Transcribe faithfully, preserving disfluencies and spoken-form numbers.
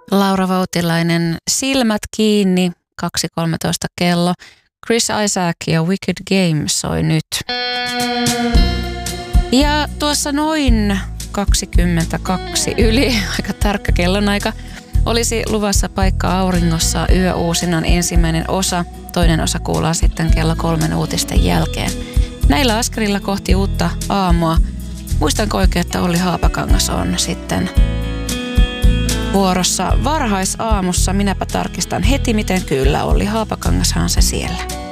Laura Voutilainen, Silmät kiinni, kaksi kolmetoista kello. Chris Isaak ja Wicked Game soi nyt. Ja tuossa noin kaksikymmentäkaksi yli, aika tarkka kellonaika, olisi luvassa Paikka auringossa yöuusinnan ensimmäinen osa. Toinen osa kuullaan sitten kello kolmen uutisten jälkeen. Näillä askelilla kohti uutta aamua. Muistanko oikein, että Olli Haapakangas on sitten vuorossa varhaisaamussa? Minäpä tarkistan heti, miten kyllä. Olli Haapakangashan se siellä.